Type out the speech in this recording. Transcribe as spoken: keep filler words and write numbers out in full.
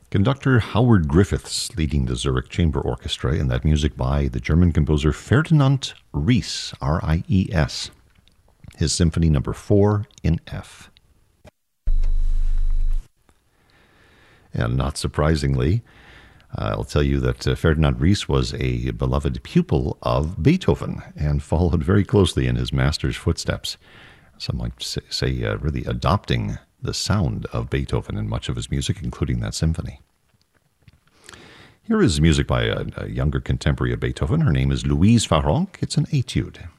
Conductor Howard Griffiths leading the Zurich Chamber Orchestra, and that music by the German composer Ferdinand Ries, R I E S. His Symphony Number four in F. And not surprisingly, uh, I'll tell you that uh, Ferdinand Ries was a beloved pupil of Beethoven and followed very closely in his master's footsteps. Some might say, say uh, really adopting the sound of Beethoven in much of his music, including that symphony. Here is music by a, a younger contemporary of Beethoven. Her name is Louise Farrenc. It's an etude.